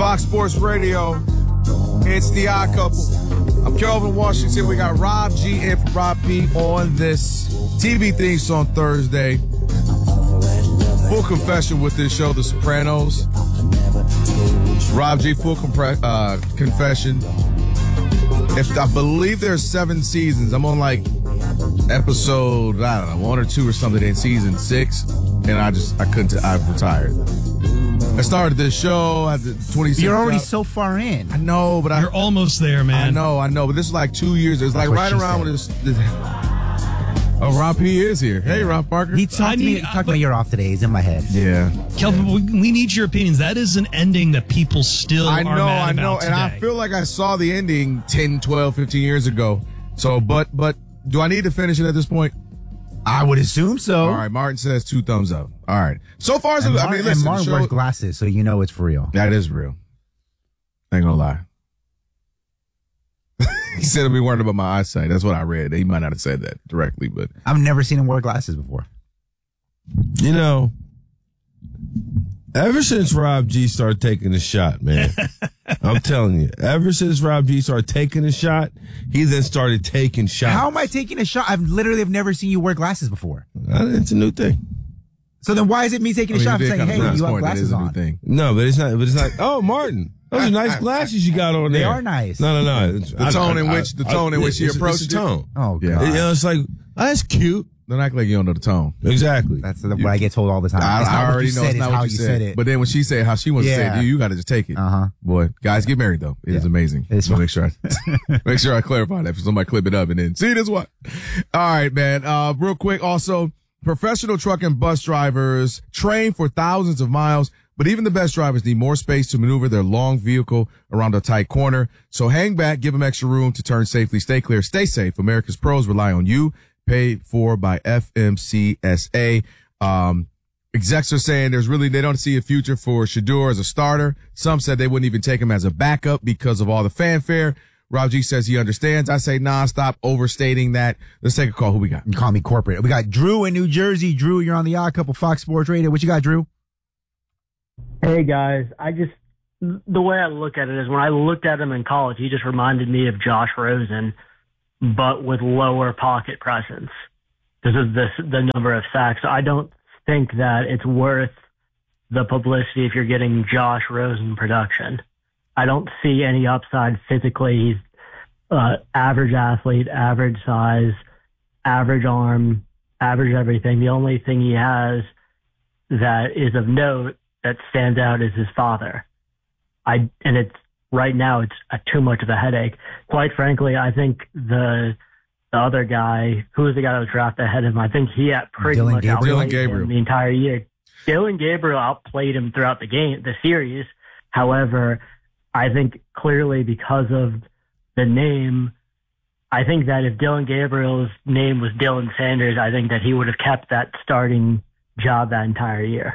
Fox Sports Radio. It's the Odd Couple. I'm Kelvin Washington. We got Rob G and Rob P on this TV theme song Thursday. Full confession with this show, The Sopranos. Rob G, full confession. If I believe there's 7 seasons, I'm on like episode, I don't know, 1 or 2 or something in season 6, and I've retired. I started this show at the 26. You're already so far in. I know, but you're almost there, man. I know, but this is like 2 years. It's like right around when this. Oh, Rob P is here. Hey, Rob Parker. He talked to me. You're off today. He's in my head. Yeah, Kelvin, we need your opinions. That is an ending that people still are mad about today. And I feel like I saw the ending 10, 12, 15 years ago. So, but do I need to finish it at this point? I would assume so. All right, Martin says 2 thumbs up. All right. So far, listen. And Martin wears glasses, so you know it's for real. That is real. Ain't gonna lie. He said he'll be worried about my eyesight. That's what I read. He might not have said that directly, but I've never seen him wear glasses before. You know, ever since Rob G started taking the shot, man, I'm telling you, ever since Rob G started taking the shot, he then started taking shots. How am I taking a shot? I've never seen you wear glasses before. It's a new thing. So then why is it me taking a shot and saying, hey, you have glasses on? Thing. No, but it's not. Oh, Martin. Those are nice glasses you got on there. They are nice. No. The tone in which he approached the tone. Oh, God. It's like, that's cute. Don't act like you don't know the tone. Exactly. That's what I get told all the time. I already know it's not what you said. But then when she said how she wants to say it, you got to just take it. Boy, guys, get married though. It is amazing. It's make sure I clarify that for somebody clip it up and then see this what. All right, man. Real quick. Also, professional truck and bus drivers train for thousands of miles. But even the best drivers need more space to maneuver their long vehicle around a tight corner. So hang back, give them extra room to turn safely. Stay clear, stay safe. America's pros rely on you. Paid for by FMCSA. Execs are saying they don't see a future for Shedeur as a starter. Some said they wouldn't even take him as a backup because of all the fanfare. Rob G says he understands. I say, nah, stop overstating that. Let's take a call. Who we got? You call me corporate. We got Drew in New Jersey. Drew, you're on the Odd Couple Fox Sports Radio. What you got, Drew? Hey, guys. The way I look at it is when I looked at him in college, he just reminded me of Josh Rosen, but with lower pocket presence because of the number of sacks. So I don't think that it's worth the publicity if you're getting Josh Rosen production. I don't see any upside physically. He's average athlete, average size, average arm, average everything. The only thing he has that is of note that stands out is his father. Right now it's too much of a headache. Quite frankly, I think the other guy, who was the guy that was drafted ahead of him, I think he had pretty much outplayed him the entire year. Dillon Gabriel outplayed him throughout the series. However, I think clearly because of the name, I think that if Dillon Gabriel's name was Dylan Sanders, I think that he would have kept that starting job that entire year.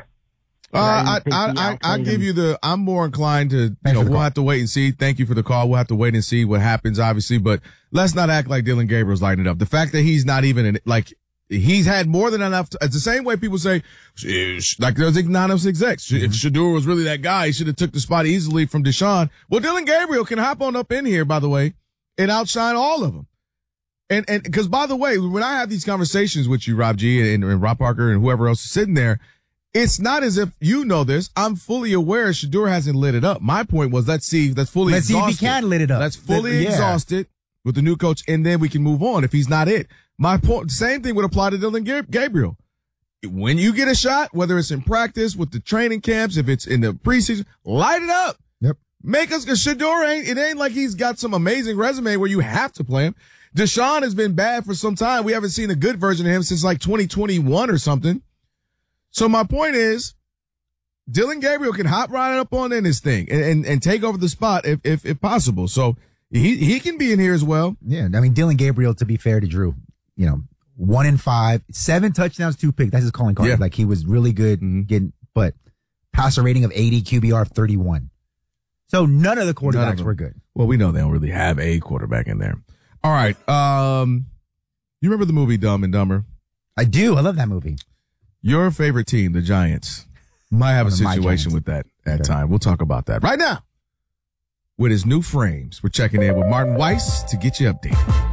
I give you I'm more inclined to, we'll have to wait and see. Thank you for the call. We'll have to wait and see what happens, obviously, but let's not act like Dillon Gabriel's lighting it up. The fact that he's not even he's had more than enough. It's the same way people say, like there's anonymous execs. If Shedeur was really that guy, he should have took the spot easily from Deshaun. Well, Dillon Gabriel can hop on up in here, by the way, and outshine all of them. And because by the way, when I have these conversations with you, Rob G and Rob Parker and whoever else is sitting there, it's not as if you know this. I'm fully aware Shedeur hasn't lit it up. My point was let's see if he can lit it up. Let's fully exhaust it with the new coach, and then we can move on if he's not it. My point, same thing would apply to Dillon Gabriel. When you get a shot, whether it's in practice, with the training camps, if it's in the preseason, light it up. Yep. Make us, cause Shedeur it ain't like he's got some amazing resume where you have to play him. Deshaun has been bad for some time. We haven't seen a good version of him since like 2021 or something. So my point is, Dillon Gabriel can hop right up on in this thing and take over the spot if possible. So he can be in here as well. Yeah. I mean, Dillon Gabriel, to be fair to Drew, 1 in 5, 7 touchdowns, 2 picks. That's his calling card. Yeah. Like he was really good but passer rating of 80, QBR of 31. So none of the quarterbacks were good. Well, we know they don't really have a quarterback in there. All right. You remember the movie Dumb and Dumber? I do. I love that movie. Your favorite team, the Giants, might have a situation with that at time. We'll talk about that right now with his new frames. We're checking in with Martin Weiss to get you updated.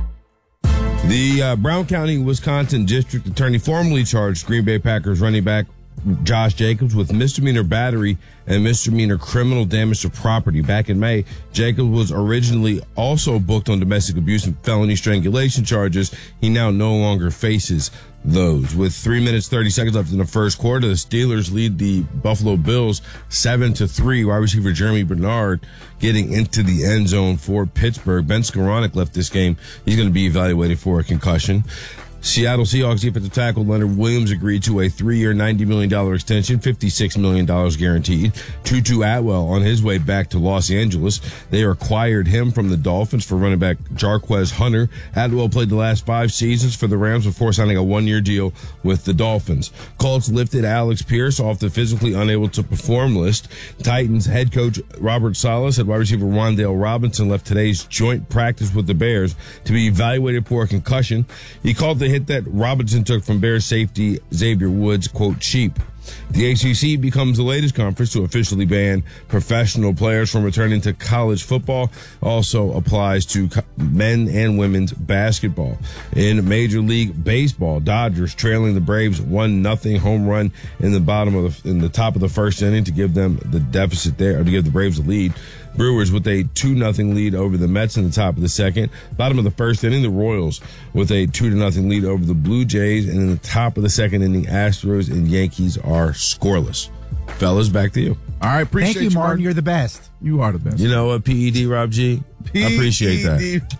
The Brown County, Wisconsin District Attorney formally charged Green Bay Packers running back Josh Jacobs with misdemeanor battery and misdemeanor criminal damage to property. Back in May, Jacobs was originally also booked on domestic abuse and felony strangulation charges. He now no longer faces those. With 3 minutes, 30 seconds left in the first quarter, the Steelers lead the Buffalo Bills 7-3. Wide receiver Jeremy Bernard getting into the end zone for Pittsburgh. Ben Skoranek left this game. He's going to be evaluated for a concussion. Seattle Seahawks defensive tackle Leonard Williams agreed to a 3-year, $90 million extension, $56 million guaranteed. Tutu Atwell on his way back to Los Angeles. They acquired him from the Dolphins for running back Jarquez Hunter. Atwell played the last 5 seasons for the Rams before signing a 1-year deal with the Dolphins. Colts lifted Alex Pierce off the physically unable to perform list. Titans head coach Robert Saleh said wide receiver Wan'Dale Robinson left today's joint practice with the Bears to be evaluated for a concussion. He called the hit that Robinson took from Bears safety Xavier Woods, quote, cheap. The ACC becomes the latest conference to officially ban professional players from returning to college football. Also applies to men and women's basketball. In Major League Baseball, Dodgers trailing the Braves 1-0 home run in the top of the first inning to give them the deficit there, or to give the Braves the lead. Brewers with a 2-0 lead over the Mets in the top of the second. Bottom of the first inning, the Royals with a 2-0 lead over the Blue Jays. And in the top of the second inning, Astros and Yankees are scoreless. Fellas, back to you. All right, appreciate Thank you, Martin. You're the best. You are the best. You know what, PED, Rob G? I appreciate that.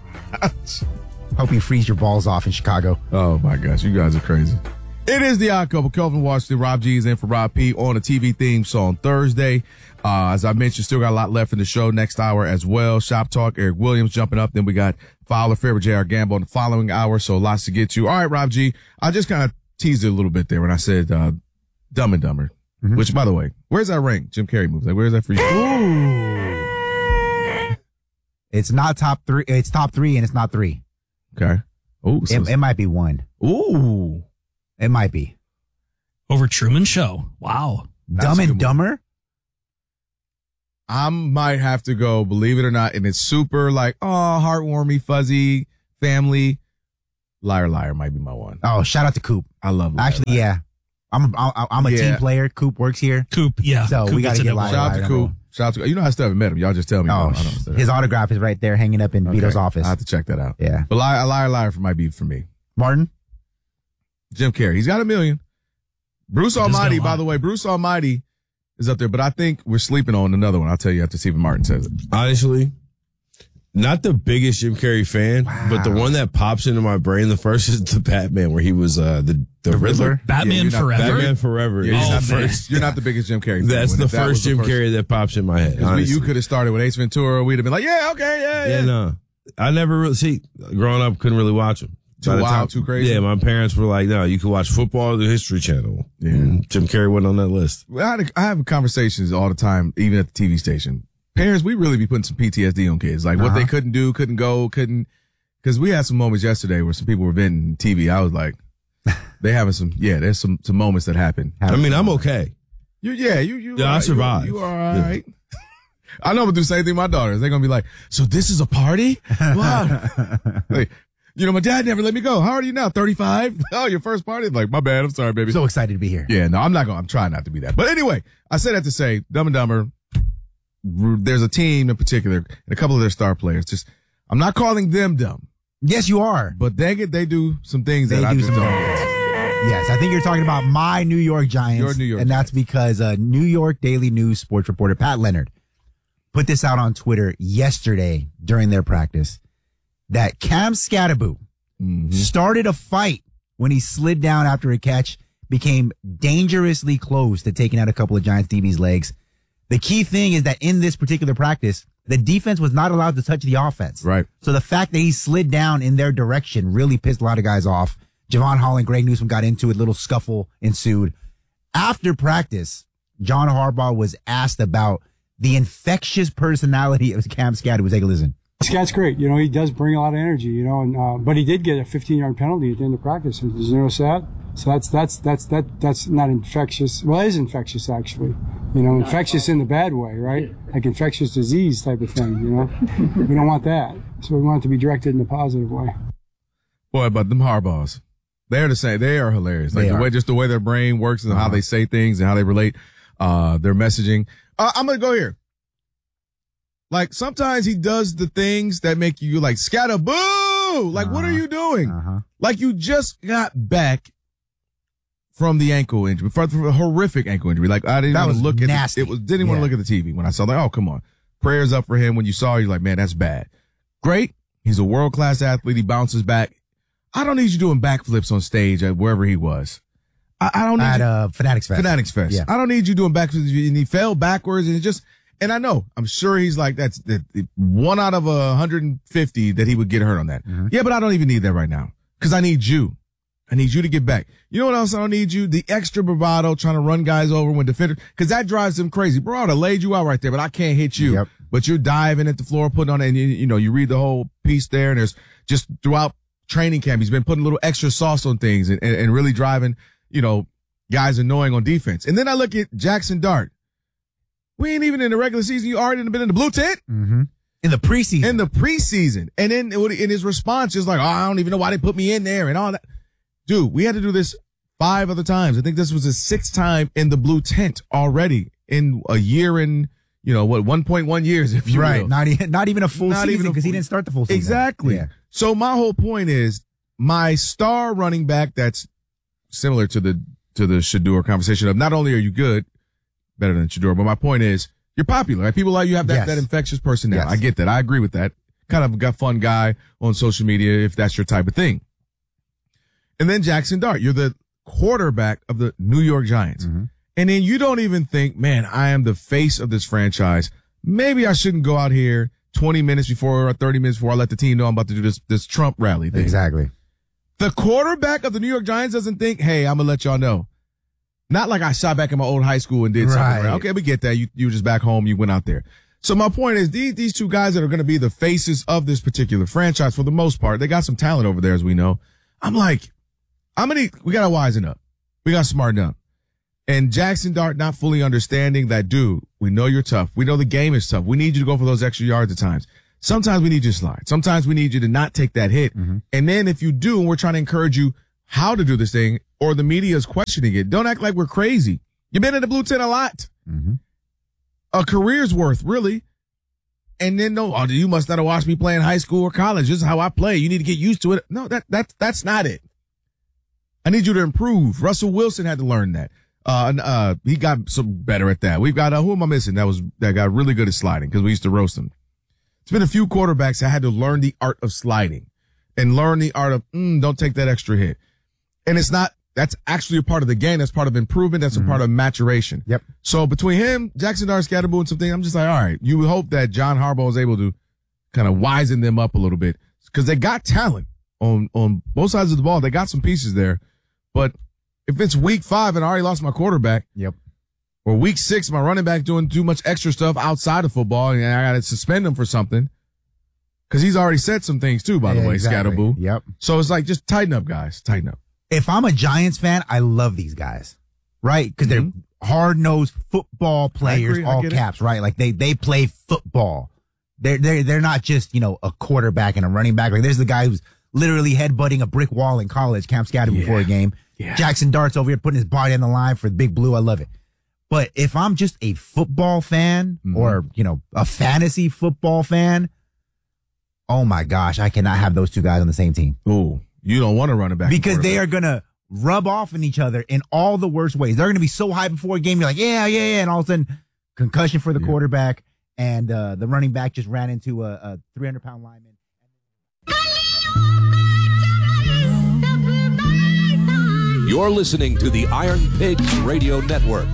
Hope you freeze your balls off in Chicago. Oh, my gosh. You guys are crazy. It is the Odd Couple. Kelvin Washington, Rob G is in for Rob P on a TV theme song Thursday. As I mentioned, still got a lot left in the show next hour as well. Shop Talk, Eric Williams jumping up. Then we got Fowler Fair with J.R. Gamble in the following hour. So lots to get to. All right, Rob G. I just kind of teased it a little bit there when I said Dumb and Dumber, which, by the way, where's that rank? Jim Carrey moves. Like, where's that for you? Ooh. It's not top 3. It's top 3 and it's not 3. Okay. Oh, it might be 1. Ooh. It might be. Over Truman Show. Wow. Dumb and Dumber? I might have to go, believe it or not, and it's super like, oh, heartwarming, fuzzy, family. Liar, Liar might be my one. Oh, shout out to Coop. I love Liar, Actually, Liar. yeah. I'm a team player. Coop works here. Coop, yeah. So Coop we got to get Liar. Shout out to Coop. Shout out to, you know, I still haven't met him. Y'all just tell me. Oh, his autograph is right there hanging up in Vito's office. I have to check that out. Yeah. But Liar, Liar might be for me. Martin? Jim Carrey. He's got $1 million. Bruce Almighty, by the way, Bruce Almighty is up there, but I think we're sleeping on another one. I'll tell you after Stephen Martin says it. Honestly, not the biggest Jim Carrey fan, but the one that pops into my brain the first is the Batman, where he was the Riddler. Batman Forever. Batman Forever. Yeah, First. You're not the biggest Jim Carrey fan. That's the first Jim Carrey that pops in my head. You could have started with Ace Ventura. We'd have been like, yeah, okay, yeah. No. I never really, growing up, couldn't really watch him. Too wild, too crazy. Yeah, my parents were like, no, you could watch football or the History Channel. Yeah. And Jim Carrey wasn't on that list. Well, I have conversations all the time, even at the TV station. Parents, we really be putting some PTSD on kids. Like what they couldn't do, couldn't go, cause we had some moments yesterday where some people were venting TV. I was like, they having there's some moments that happen. I mean, I'm okay. I survived. You are all right. I know I'm gonna do the same thing with my daughters. They're gonna be like, so this is a party? Wow. Like, you know, my dad never let me go. How old are you now? 35? Oh, your first party? Like, my bad. I'm sorry, baby. So excited to be here. Yeah, no, I'm trying not to be that. But anyway, I said that to say, Dumb and Dumber, there's a team in particular, and a couple of their star players. Just, I'm not calling them dumb. Yes, you are. But dang it, they do some things that I just don't get. Yes, I think you're talking about my New York Giants. Your New York and that's because New York Daily News sports reporter Pat Leonard put this out on Twitter yesterday during their practice. That Cam Scatterbo started a fight when he slid down after a catch, became dangerously close to taking out a couple of Giants DB's legs. The key thing is that in this particular practice, the defense was not allowed to touch the offense. Right. So the fact that he slid down in their direction really pissed a lot of guys off. Javon Hall and Greg Newsome got into it. Little scuffle ensued. After practice, John Harbaugh was asked about the infectious personality of Cam Scatterbo. Take a listen. Scat's great. He does bring a lot of energy, and but he did get a 15-yard penalty at the end of practice. Did you notice that? So that's not infectious. Well, it is infectious, actually. Infectious in the bad way, right? Like infectious disease type of thing, We don't want that. So we want it to be directed in a positive way. Boy, but them Harbaughs, they're the same. They are hilarious. Like the way their brain works and how they say things and how they relate, their messaging. I'm going to go here. Like sometimes he does the things that make you like scatter boo. Like, what are you doing? Like you just got back from the ankle injury, from a horrific ankle injury. Like I didn't want to look at it. Didn't want to look at the TV when I saw that. Oh, come on. Prayers up for him. When you saw it, you're like, man, that's bad. Great. He's a world-class athlete. He bounces back. I don't need you doing backflips on stage at wherever he was. I don't need at Fanatics Fest. Fanatics Fest. Yeah. I don't need you doing backflips. And he fell backwards and I know, I'm sure he's like, that's 1 out of 150 that he would get hurt on that. Mm-hmm. Yeah, but I don't even need that right now because I need you. I need you to get back. You know what else I don't need you? The extra bravado trying to run guys over when defenders, because that drives them crazy. Bro, I would have laid you out right there, but I can't hit you. Yep. But you're diving at the floor, putting on it, and you read the whole piece there, and there's just throughout training camp, he's been putting a little extra sauce on things and really driving, guys annoying on defense. And then I look at Jackson Dart. We ain't even in the regular season. You already been in the blue tent. Mm-hmm. In the preseason. And then in his response, is like, oh, I don't even know why they put me in there and all that. Dude, we had to do this 5 other times. I think this was his 6th time in the blue tent already in a year and, 1.1 years, if you will. Not even a full season because he didn't start the full season. Exactly. Yeah. So my whole point is my star running back that's similar to the Shedeur conversation of not only are you good, better than Shedeur, but my point is you're popular. Right? People like you have that infectious personality. Yes. I get that. I agree with that. Kind of a fun guy on social media if that's your type of thing. And then Jackson Dart, you're the quarterback of the New York Giants. Mm-hmm. And then you don't even think, man, I am the face of this franchise. Maybe I shouldn't go out here 20 minutes before or 30 minutes before I let the team know I'm about to do this Trump rally thing. Exactly. The quarterback of the New York Giants doesn't think, hey, I'm going to let y'all know. Not like I shot back in my old high school and did something. Okay, we get that. You were just back home. You went out there. So my point is these two guys that are going to be the faces of this particular franchise for the most part, they got some talent over there, as we know. I'm like, we got to wisen up. We got to smarten up. And Jackson Dart not fully understanding that, dude, we know you're tough. We know the game is tough. We need you to go for those extra yards at times. Sometimes we need you to slide. Sometimes we need you to not take that hit. Mm-hmm. And then if you do, and we're trying to encourage you how to do this thing, or the media is questioning it, don't act like we're crazy. You've been in the blue tent a lot. Mm-hmm. A career's worth, really. And then you must not have watched me play in high school or college. This is how I play. You need to get used to it. No, that's not it. I need you to improve. Russell Wilson had to learn that. He got some better at that. We've got, who am I missing? That got really good at sliding because we used to roast him. It's been a few quarterbacks that had to learn the art of sliding and learn the art of, don't take that extra hit. And that's actually a part of the game. That's part of improvement. That's a part of maturation. Yep. So between him, Jackson Dart, Scatterboo, and something, I'm just like, all right, you would hope that John Harbaugh is able to kind of wisen them up a little bit because they got talent on both sides of the ball. They got some pieces there, but if it's week 5 and I already lost my quarterback, or week 6, my running back doing too much extra stuff outside of football and I got to suspend him for something because he's already said some things too, by the way, exactly. Scatterboo. Yep. So it's like, just tighten up, guys. Tighten up. If I'm a Giants fan, I love these guys, right? Because they're hard-nosed football players, all caps, right? Like they play football. They're not just, a quarterback and a running back. Like there's the guy who's literally headbutting a brick wall in college, Camp Scatterboo before a game. Yeah. Jackson Dart's over here putting his body on the line for the Big Blue. I love it. But if I'm just a football fan or, a fantasy football fan, oh my gosh, I cannot have those two guys on the same team. Ooh, you don't want to run it back. Because they are going to rub off on each other in all the worst ways. They're going to be so high before a game. You're like, yeah. And all of a sudden, concussion for the quarterback. And the running back just ran into a 300-pound lineman. You're listening to the Iron Pigs Radio Network.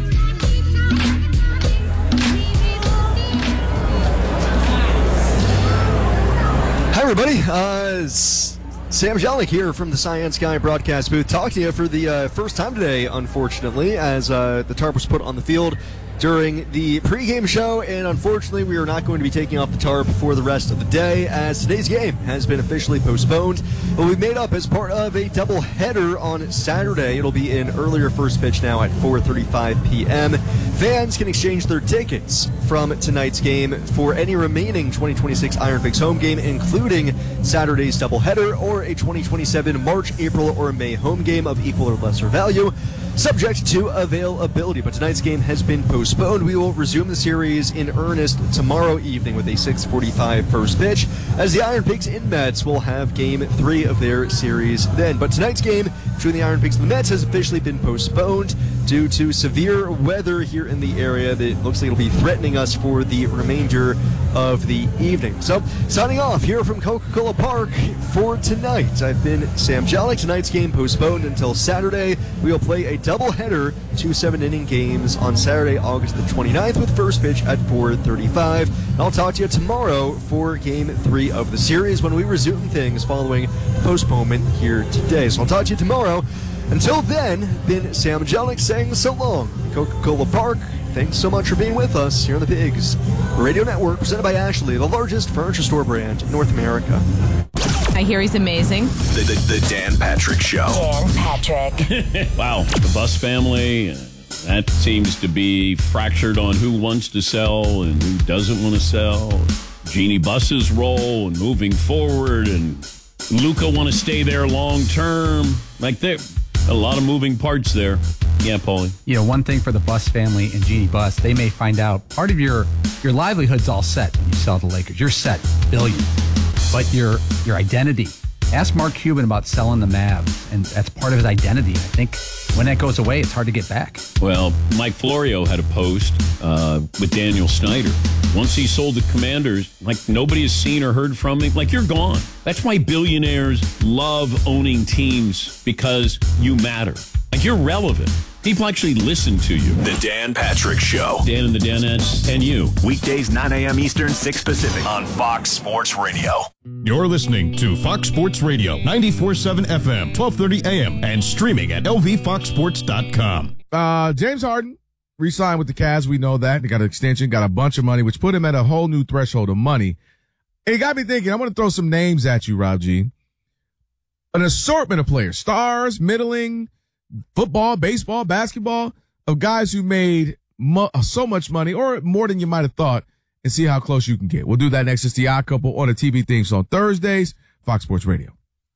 Hi, everybody. It's Sam Jalik here from the Cyan Sky broadcast booth. Talking to you for the first time today, unfortunately, as the tarp was put on the field during the pregame show, and unfortunately we are not going to be taking off the tarp for the rest of the day as today's game has been officially postponed, but we made up as part of a doubleheader on Saturday. It'll be an earlier first pitch now at 4:35 p.m. Fans can exchange their tickets from tonight's game for any remaining 2026 Iron Pigs home game, including Saturday's doubleheader or a 2027 March, April, or May home game of equal or lesser value, subject to availability. But tonight's game has been postponed. We will resume the series in earnest tomorrow evening with a 6:45 first pitch, as the Iron Pigs and Mets will have Game 3 of their series then. But tonight's game between the Iron Pigs and the Mets has officially been postponed due to severe weather here in the area that looks like it'll be threatening us for the remainder of the evening. So, signing off here from Coca-Cola Park for tonight. I've been Sam Jolly. Tonight's game postponed until Saturday. We will play a doubleheader, 2 7-inning games on Saturday, August the 29th, with first pitch at 4:35. And I'll talk to you tomorrow for Game 3 of the series when we resume things following postponement here today. So I'll talk to you tomorrow. Until then, been Sam Jelinek saying so long. Coca-Cola Park, thanks so much for being with us here on the Pigs Radio Network, presented by Ashley, the largest furniture store brand in North America. I hear he's amazing. The Dan Patrick Show. Dan Patrick. Wow, the Bus family, that seems to be fractured on who wants to sell and who doesn't want to sell. Jeannie Buss's role and moving forward, and Luca want to stay there long term. Like, there a lot of moving parts there. Yeah, Paulie. You know, one thing for the Buss family and Jeannie Buss, they may find out part of your livelihood's all set when you sell to the Lakers. You're set, billion. But your identity. Ask Mark Cuban about selling the Mavs, and that's part of his identity. I think when that goes away, it's hard to get back. Well, Mike Florio had a post with Daniel Snyder. Once he sold the Commanders, like, nobody has seen or heard from him. Like, you're gone. That's why billionaires love owning teams, because you matter. Like, you're relevant. People actually listen to you. The Dan Patrick Show. Dan and the Danettes and you. Weekdays 9 a.m. Eastern, 6 Pacific on Fox Sports Radio. You're listening to Fox Sports Radio, 94.7 FM, 1230 AM, and streaming at lvfoxsports.com. James Harden re-signed with the Cavs. We know that. He got an extension, got a bunch of money, which put him at a whole new threshold of money. It got me thinking. I'm going to throw some names at you, Rob G. An assortment of players, stars, middling, football, baseball, basketball, of guys who made so much money, or more than you might have thought, and see how close you can get. We'll do that next. It's The Odd Couple on the TV themes on Thursdays, Fox Sports Radio.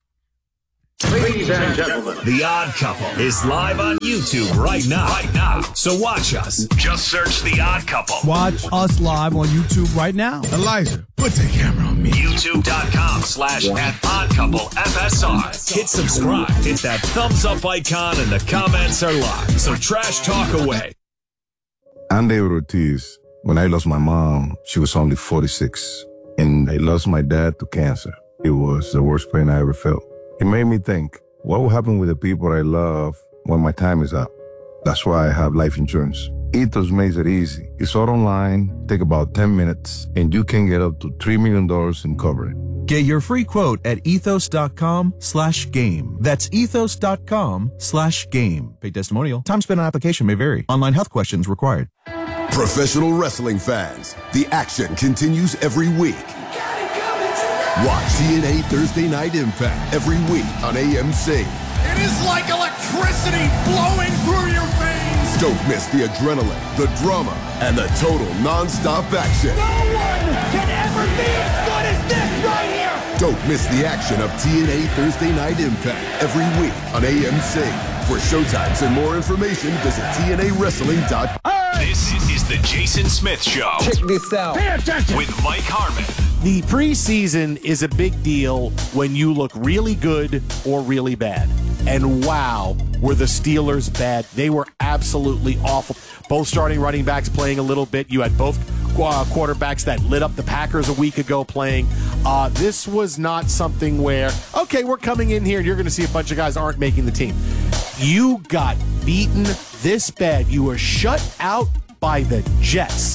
Ladies and gentlemen, The Odd Couple is live on YouTube right now. So watch us. Just search The Odd Couple. Watch us live on YouTube right now. Elijah, put the camera on me. YouTube.com/@oddcouplefsr. Hit subscribe. Hit that thumbs up icon, and the comments are live. So trash talk away. I'm David Ortiz. When I lost my mom, she was only 46. And I lost my dad to cancer. It was the worst pain I ever felt. It made me think, what will happen with the people I love when my time is up? That's why I have life insurance. Ethos makes it easy. It's all online, take about 10 minutes, and you can get up to $3 million in coverage. Get your free quote at ethos.com/game. That's ethos.com/game. Paid testimonial. Time spent on application may vary. Online health questions required. Professional wrestling fans, the action continues every week. Watch TNA Thursday Night Impact every week on AMC. It is like electricity flowing through your veins. Don't miss the adrenaline, the drama, and the total non-stop action. No one can ever be as good as this right here. Don't miss the action of TNA Thursday Night Impact every week on AMC. For showtimes and more information, visit TNAWrestling.com. This is the Jason Smith Show. Check this out. Pay attention. With Mike Harmon. The preseason is a big deal when you look really good or really bad. And wow, were the Steelers bad. They were absolutely awful. Both starting running backs playing a little bit. You had both quarterbacks that lit up the Packers a week ago playing. This was not something where, okay, we're coming in here and you're going to see a bunch of guys aren't making the team. You got beaten this bad. You were shut out by the Jets.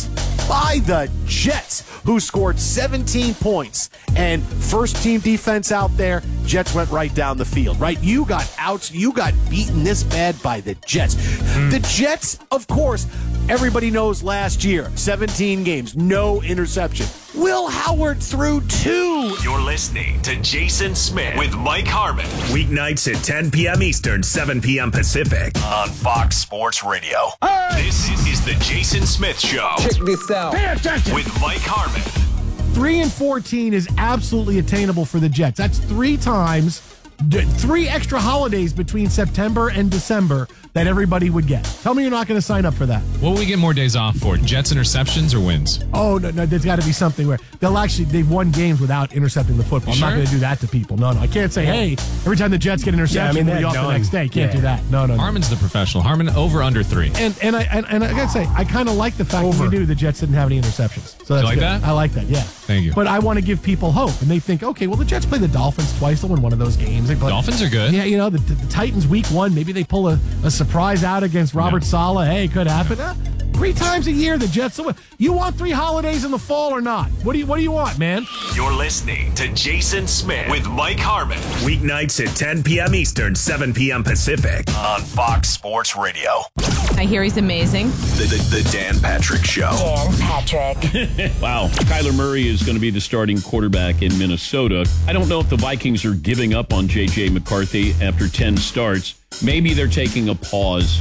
by the Jets, who scored 17 points. And first-team defense out there, Jets went right down the field, right? You got beaten this bad by the Jets. The Jets, of course, everybody knows last year, 17 games, no interception. Will Howard threw 2. You're listening to Jason Smith with Mike Harmon. Weeknights at 10 p.m. Eastern, 7 p.m. Pacific on Fox Sports Radio. Hey! This is the Jason Smith Show. Check this out. Pay attention. With Mike Harmon. 3-14 is absolutely attainable for the Jets. That's 3 extra holidays between September and December that everybody would get. Tell me you're not going to sign up for that. What will we get more days off for? Jets interceptions or wins? Oh, no, there's got to be something where they've won games without intercepting the football. I'm not going to do that to people. No, I can't say, hey, every time the Jets get an interception, we'll be off the next day. Can't do that. No. Harmon's the professional. Harmon over under 3. And I got to say, I kind of like the fact that we knew the Jets didn't have any interceptions. So that's you like good. that? I like that, yeah. Thank you. But I want to give people hope. And they think, okay, well, the Jets play the Dolphins twice. They'll win one of those games. Dolphins are good. Yeah, the Titans week 1, maybe they pull a surprise out against Robert Saleh. Hey, could happen. 3 times a year the Jets will win. You want 3 holidays in the fall or not? What do you want, man? You're listening to Jason Smith with Mike Harmon. Weeknights at 10 p.m. Eastern, 7 p.m. Pacific on Fox Sports Radio. I hear he's amazing. The Dan Patrick Show. Dan Patrick. Wow. Kyler Murray is going to be the starting quarterback in Minnesota. I don't know if the Vikings are giving up on J.J. McCarthy after 10 starts. Maybe they're taking a pause,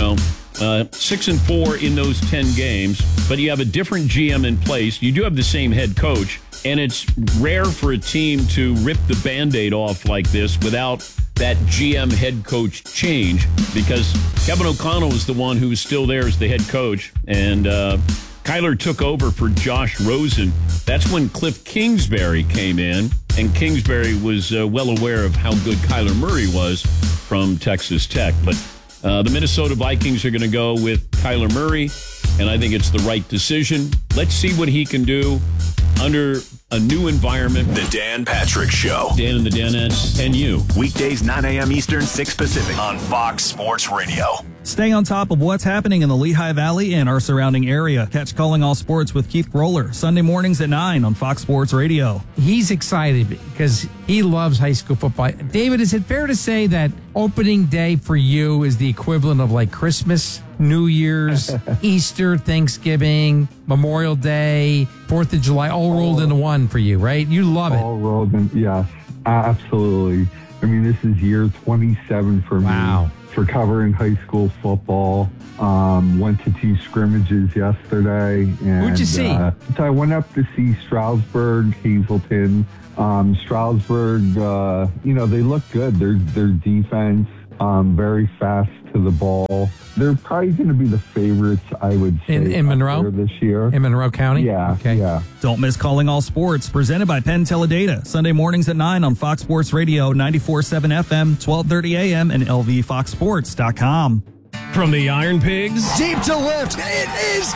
6-4 in those 10 games, but you have a different GM in place. You do have the same head coach, and it's rare for a team to rip the Band-Aid off like this without that GM head coach change, because Kevin O'Connell is the one who's still there as the head coach, and Kyler took over for Josh Rosen. That's when Cliff Kingsbury came in, and Kingsbury was well aware of how good Kyler Murray was from Texas Tech. But the Minnesota Vikings are going to go with Kyler Murray, and I think it's the right decision. Let's see what he can do under a new environment. The Dan Patrick Show. Dan and the Danettes and you. Weekdays 9 a.m. Eastern, 6 Pacific on Fox Sports Radio. Stay on top of what's happening in the Lehigh Valley and our surrounding area. Catch Calling All Sports with Keith Roller Sunday mornings at 9 on Fox Sports Radio. He's excited because he loves high school football. David, is it fair to say that opening day for you is the equivalent of like Christmas, New Year's, Easter, Thanksgiving, Memorial Day, 4th of July, all rolled into one for you, right? You love it. All rolled in, yes, absolutely. I mean, this is year 27 for me for covering high school football. Went to 2 scrimmages yesterday. And, who'd you see? So I went up to see Stroudsburg, Hazleton. Stroudsburg, they look good. Their defense, very fast to the ball. They're probably going to be the favorites, I would say, in Monroe this year. In Monroe County? Yeah. Okay. Yeah. Don't miss Calling All Sports, presented by Penn Teledata. Sunday mornings at 9 on Fox Sports Radio, 94.7 FM, 12:30 a.m. and lvfoxsports.com. From the Iron Pigs Deep to left. It is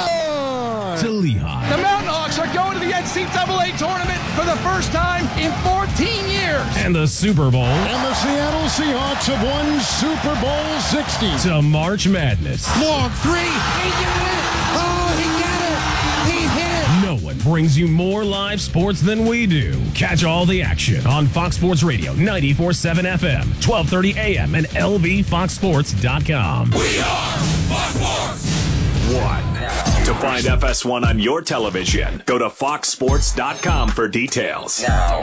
gone. to Lehigh. The Mountain Hawks are going to the NCAA tournament for the first time in 14 years. And the Super Bowl. And the Seattle Seahawks have won Super Bowl 60. To March Madness. Long 3. He got it. Oh, he got it. He hit it. No one brings you more live sports than we do. Catch all the action on Fox Sports Radio, 94.7 FM, 12:30 a.m. and lvfoxsports.com. We are Fox Sports 1. To find FS1 on your television, go to foxsports.com for details. Now.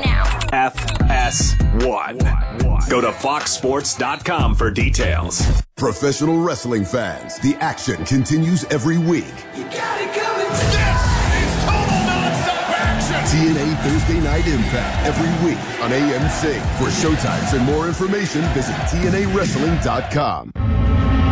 FS1. Go to foxsports.com for details. Professional wrestling fans, the action continues every week. You got it coming. This is total nonstop action. TNA Thursday Night Impact every week on AM Sync. For showtimes and more information, visit TNAWrestling.com.